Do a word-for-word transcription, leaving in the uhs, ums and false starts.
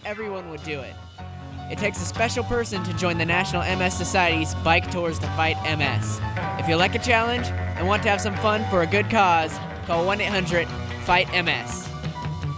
everyone would do it. It takes a special person to join the National M S Society's Bike Tours to Fight M S. If you like a challenge and want to have some fun for a good cause, call one eight hundred fight M S.